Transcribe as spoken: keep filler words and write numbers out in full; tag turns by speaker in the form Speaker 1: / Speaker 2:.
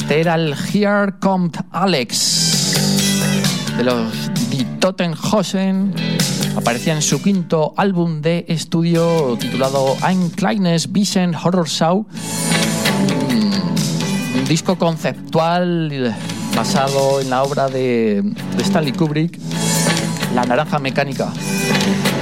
Speaker 1: Este era el Here Comes Alex de los Die Totenhausen. Aparecía en su quinto álbum de estudio titulado Ein kleines bisschen Horrorschau, un disco conceptual basado en la obra de, de Stanley Kubrick, La Naranja Mecánica.